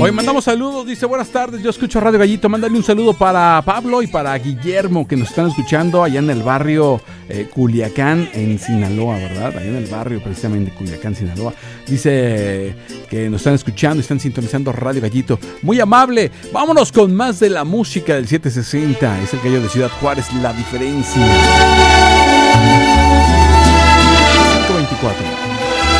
Hoy mandamos saludos, dice buenas tardes, yo escucho Radio Gallito, mándale un saludo para Pablo y para Guillermo que nos están escuchando allá en el barrio Culiacán en Sinaloa, ¿verdad? Allá en el barrio precisamente Culiacán, Sinaloa. Dice que nos están escuchando y están sintonizando Radio Gallito. Muy amable, vámonos con más de la música del 760, es el gallo de Ciudad Juárez, La Diferencia. 524.